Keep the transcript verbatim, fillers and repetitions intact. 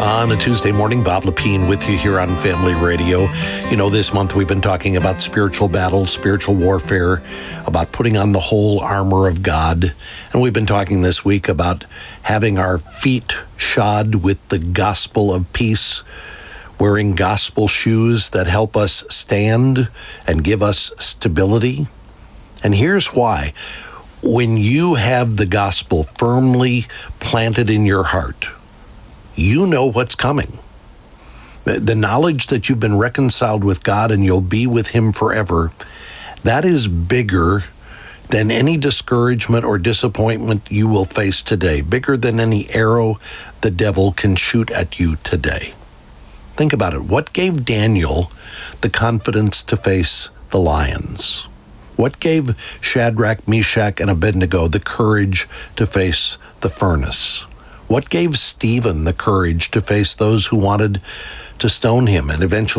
On a Tuesday morning, Bob Lepine with you here on Family Radio. You know, this month we've been talking about spiritual battles, spiritual warfare, about putting on the whole armor of God. And we've been talking this week about having our feet shod with the gospel of peace, wearing gospel shoes that help us stand and give us stability. And here's why. When you have the gospel firmly planted in your heart, you know what's coming. The knowledge that you've been reconciled with God and you'll be with Him forever, that is bigger than any discouragement or disappointment you will face today, bigger than any arrow the devil can shoot at you today. Think about it. What gave Daniel the confidence to face the lions? What gave Shadrach, Meshach, and Abednego the courage to face the furnace? What gave Stephen the courage to face those who wanted to stone him and eventually